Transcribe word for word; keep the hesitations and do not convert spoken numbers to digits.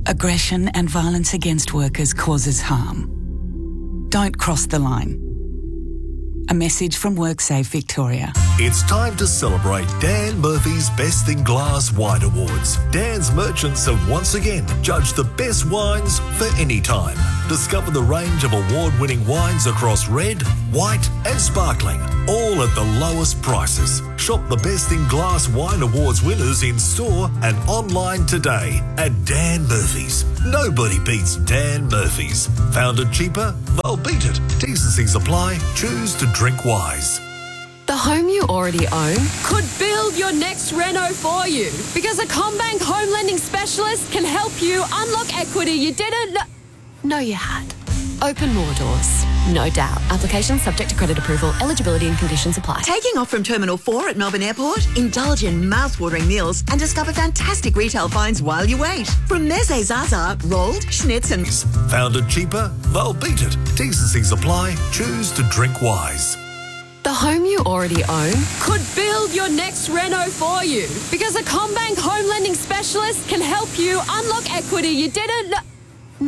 Aggression and violence against workers causes harm. Don't cross the line. A message from WorkSafe Victoria. It's time to celebrate Dan Murphy's Best in Glass Wine Awards. Dan's merchants have once again judged the best wines for any time. Discover the range of award-winning wines across red, white and sparkling, all at the lowest prices. Shop the Best in Glass Wine Awards winners in store and online today at Dan Murphy's. Nobody beats Dan Murphy's. Found it cheaper? They'll beat it. T's and C's apply. Choose to drink wise. The home you already own could build your next reno for you, because a CommBank home lending specialist can help you unlock equity you didn't know, know you had. Open more doors, no doubt. Application subject to credit approval. Eligibility and conditions apply. Taking off from Terminal four at Melbourne Airport? Indulge in mouth-watering meals and discover fantastic retail finds while you wait. From Meze Zaza, rolled, schnitz and... Found it cheaper? They'll beat it. T's and C's apply. Choose to drink wise. The home you already own could build your next reno for you, because a CommBank home lending specialist can help you unlock equity you didn't know.